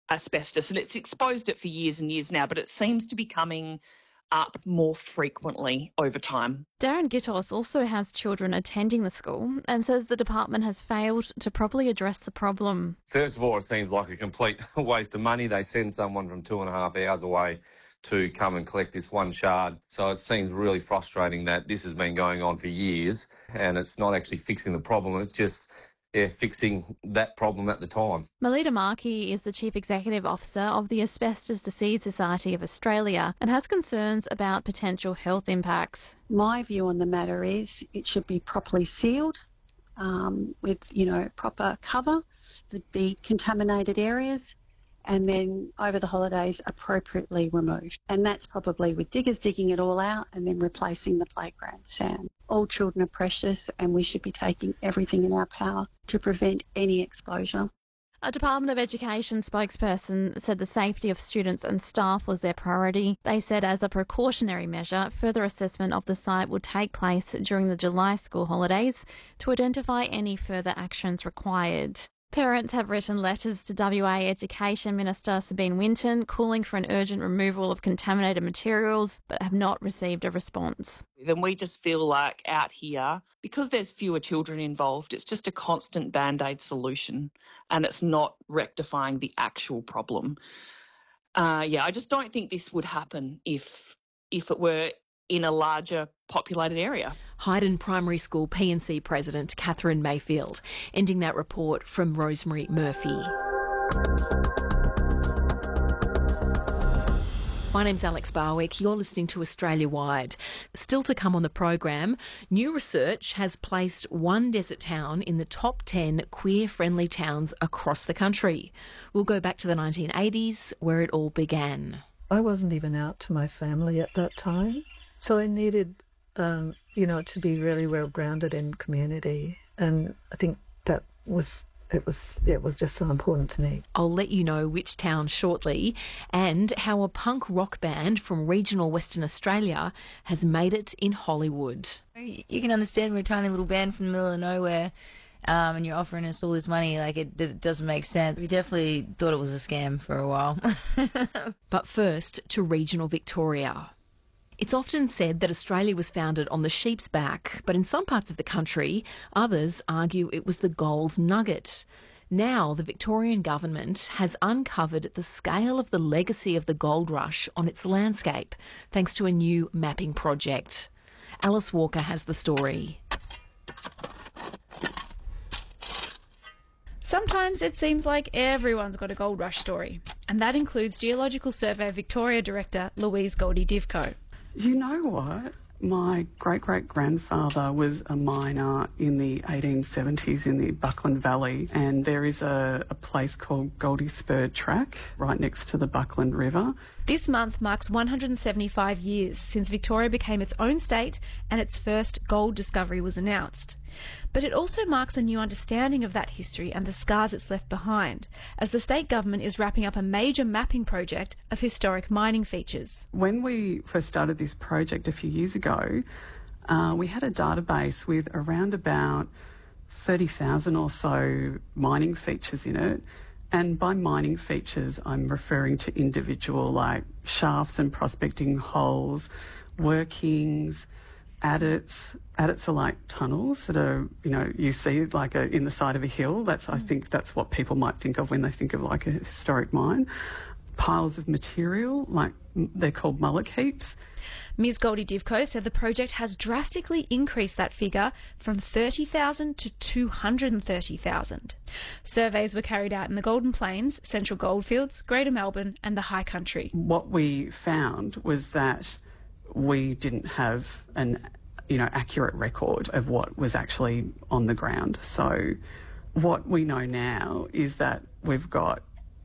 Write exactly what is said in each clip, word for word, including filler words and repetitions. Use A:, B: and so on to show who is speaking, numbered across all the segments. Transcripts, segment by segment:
A: asbestos, and it's exposed it for years and years now, but it seems to be coming up more frequently over time.
B: Darren Gittos also has children attending the school and says the department has failed to properly address the problem.
C: First of all, it seems like a complete waste of money. They send someone from two and a half hours away to come and collect this one shard. So it seems really frustrating that this has been going on for years and it's not actually fixing the problem. It's just yeah, fixing that problem at the time.
B: Melita Markey is the Chief Executive Officer of the Asbestos Disease Society of Australia and has concerns about potential health impacts.
D: My view on the matter is it should be properly sealed um, with, you know, proper cover, the, the contaminated areas, and then over the holidays appropriately removed. And that's probably with diggers digging it all out and then replacing the playground sand. All children are precious and we should be taking everything in our power to prevent any exposure.
B: A Department of Education spokesperson said the safety of students and staff was their priority. They said as a precautionary measure, further assessment of the site will take place during the July school holidays to identify any further actions required. Parents have written letters to W A Education Minister Sabine Winton calling for an urgent removal of contaminated materials, but have not received a response.
A: Then we just feel like out here, because there's fewer children involved, it's just a constant Band-Aid solution and it's not rectifying the actual problem. Uh, yeah, I just don't think this would happen if if it were in a larger populated area.
E: Hayden Primary School P and C President Catherine Mayfield, ending that report from Rosemary Murphy. My name's Alex Barwick. You're listening to Australia Wide. Still to come on the program, new research has placed one desert town in the top ten queer-friendly towns across the country. We'll go back to the nineteen eighties, where it all began.
F: I wasn't even out to my family at that time, so I needed, um, you know, to be really well grounded in community, and I think that was it was it was just so important to me.
E: I'll let you know which town shortly, and how a punk rock band from regional Western Australia has made it in Hollywood.
G: You can understand we're a tiny little band from the middle of nowhere. Um, and you're offering us all this money, like it, it doesn't make sense. We definitely thought it was a scam for a while.
E: But first, to regional Victoria. It's often said that Australia was founded on the sheep's back, but in some parts of the country, others argue it was the gold nugget. Now, the Victorian government has uncovered the scale of the legacy of the gold rush on its landscape, thanks to a new mapping project. Alice Walker has the story.
H: Sometimes it seems like everyone's got a gold rush story, and that includes Geological Survey Victoria Director Louise Goldie-Divko.
I: You know what? My great-great-grandfather was a miner in the eighteen seventies in the Buckland Valley, and there is a, a place called Goldie Spur Track right next to the Buckland River.
H: This month marks one hundred seventy-five years since Victoria became its own state and its first gold discovery was announced. But it also marks a new understanding of that history and the scars it's left behind, as the state government is wrapping up a major mapping project of historic mining features.
I: When we first started this project a few years ago, uh, we had a database with around about thirty thousand or so mining features in it. And by mining features, I'm referring to individual like shafts and prospecting holes, workings, adits. Adits are like tunnels that are, you know, you see like a, in the side of a hill. That's, I think that's what people might think of when they think of like a historic mine. Piles of material, like they're called mullock heaps.
H: Miz Goldie-Divko said the project has drastically increased that figure from thirty thousand to two hundred thirty thousand. Surveys were carried out in the Golden Plains, Central Goldfields, Greater Melbourne and the High Country.
I: What we found was that we didn't have an, you know, accurate record of what was actually on the ground. So what we know now is that we've got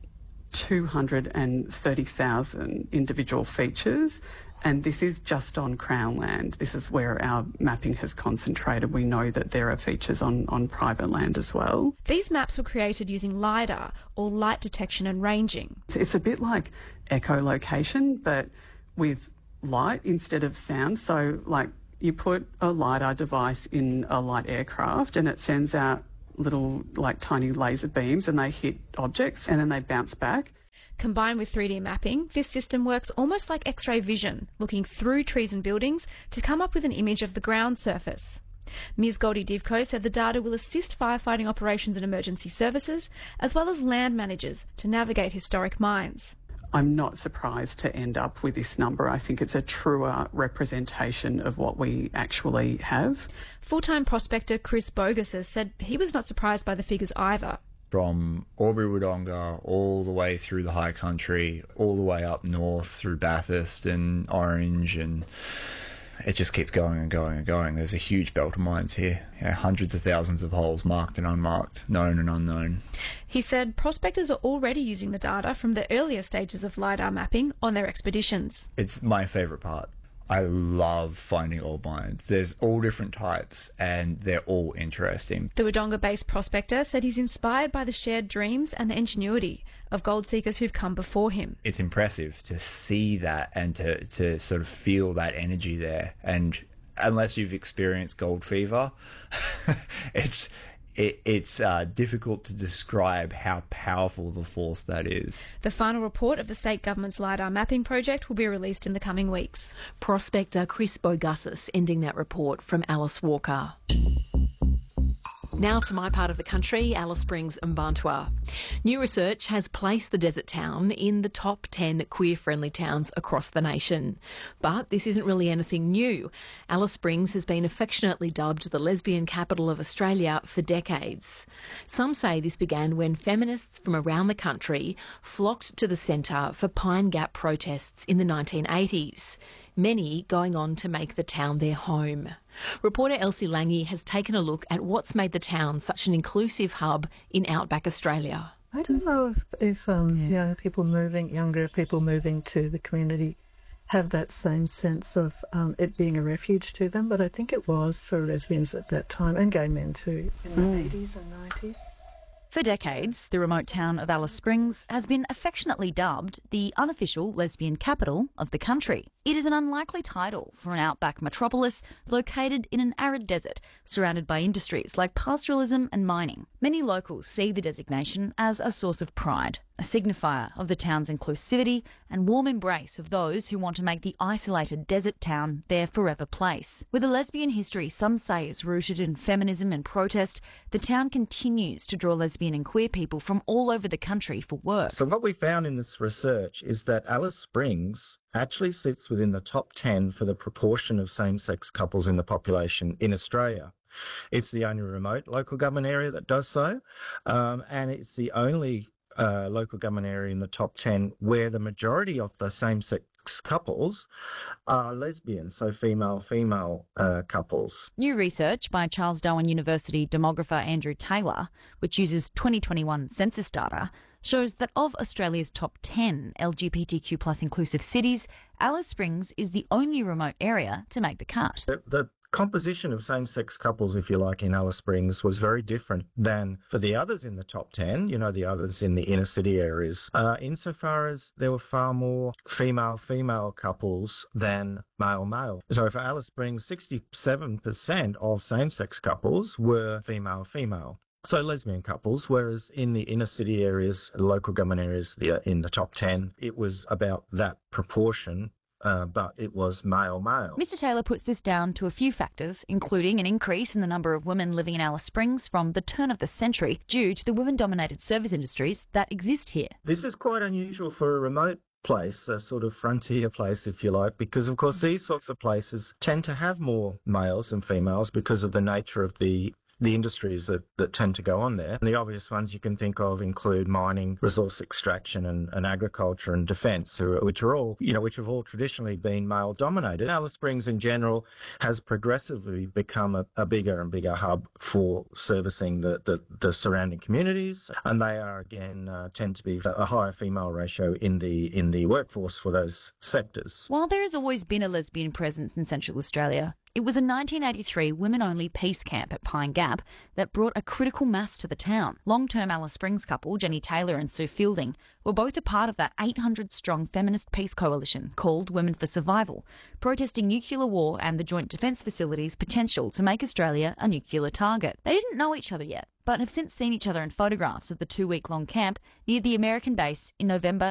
I: two hundred thirty thousand individual features, and this is just on Crown land. This is where our mapping has concentrated. We know that there are features on, on private land as well.
H: These maps were created using LiDAR, or light detection and ranging.
I: It's a bit like echolocation, but with light instead of sound. So, like, you put a LiDAR device in a light aircraft and it sends out little, like, tiny laser beams and they hit objects and then they bounce back.
H: Combined with three D mapping, this system works almost like X-ray vision, looking through trees and buildings to come up with an image of the ground surface. Miz Goldie Divko said the data will assist firefighting operations and emergency services, as well as land managers to navigate historic mines.
I: I'm not surprised to end up with this number. I think it's a truer representation of what we actually have.
H: Full-time prospector Chris Bogus has said he was not surprised by the figures either.
J: From Albury-Wodonga all the way through the high country, all the way up north through Bathurst and Orange, and it just keeps going and going and going. There's a huge belt of mines here, you know, hundreds of thousands of holes, marked and unmarked, known and unknown.
H: He said prospectors are already using the data from the earlier stages of LiDAR mapping on their expeditions.
J: It's my favourite part. I love finding old mines. There's all different types and they're all interesting.
H: The Wodonga-based prospector said he's inspired by the shared dreams and the ingenuity of gold seekers who've come before him.
J: It's impressive to see that and to, to sort of feel that energy there. And unless you've experienced gold fever, it's it, it's uh, difficult to describe how powerful the force that is.
H: The final report of the state government's LiDAR mapping project will be released in the coming weeks.
E: Prospector Chris Bogus ending that report from Alice Walker. Now to my part of the country, Alice Springs and Mparntwe. New research has placed the desert town in the top ten queer-friendly towns across the nation. But this isn't really anything new. Alice Springs has been affectionately dubbed the lesbian capital of Australia for decades. Some say this began when feminists from around the country flocked to the centre for Pine Gap protests in the nineteen eighties. Many going on to make the town their home. Reporter Elsie Lange has taken a look at what's made the town such an inclusive hub in outback Australia.
F: I don't know if, if um, you know, people moving, younger people moving to the community have that same sense of um, it being a refuge to them, but I think it was for lesbians at that time, and gay men too, in mm. the eighties and nineties.
K: For decades, the remote town of Alice Springs has been affectionately dubbed the unofficial lesbian capital of the country. It is an unlikely title for an outback metropolis located in an arid desert, surrounded by industries like pastoralism and mining. Many locals see the designation as a source of pride, a signifier of the town's inclusivity and warm embrace of those who want to make the isolated desert town their forever place. With a lesbian history some say is rooted in feminism and protest, the town continues to draw lesbian and queer people from all over the country for work.
L: So what we found in this research is that Alice Springs actually sits within the top ten for the proportion of same-sex couples in the population in Australia. It's the only remote local government area that does so, um, and it's the only uh, local government area in the top ten where the majority of the same-sex couples are lesbian, so female-female uh, couples.
K: New research by Charles Darwin University demographer Andrew Taylor, which uses twenty twenty-one census data, shows that of Australia's top ten L G B T Q plus inclusive cities, Alice Springs is the only remote area to make the cut.
L: The, the composition of same-sex couples, if you like, in Alice Springs was very different than for the others in the top ten, you know, the others in the inner city areas, uh, insofar as there were far more female-female couples than male-male. So for Alice Springs, sixty-seven percent of same-sex couples were female-female. So lesbian couples, whereas in the inner city areas, local government areas, in the top ten, it was about that proportion, uh, but it was male-male.
K: Mister Taylor puts this down to a few factors, including an increase in the number of women living in Alice Springs from the turn of the century due to the women-dominated service industries that exist here.
L: This is quite unusual for a remote place, a sort of frontier place, if you like, because, of course, these sorts of places tend to have more males than females because of the nature of the the industries that, that tend to go on there. And the obvious ones you can think of include mining, resource extraction and, and agriculture and defence, which are all, you know, which have all traditionally been male-dominated. Alice Springs in general has progressively become a, a bigger and bigger hub for servicing the, the, the surrounding communities, and they are, again, uh, tend to be a higher female ratio in the, in the workforce for those sectors.
K: While there has always been a lesbian presence in Central Australia, it was a nineteen eighty-three women-only peace camp at Pine Gap that brought a critical mass to the town. Long-term Alice Springs couple Jenny Taylor and Sue Fielding were both a part of that eight hundred strong feminist peace coalition called Women for Survival, protesting nuclear war and the Joint Defence Facility's potential to make Australia a nuclear target. They didn't know each other yet, but have since seen each other in photographs of the two-week-long camp near the American base in November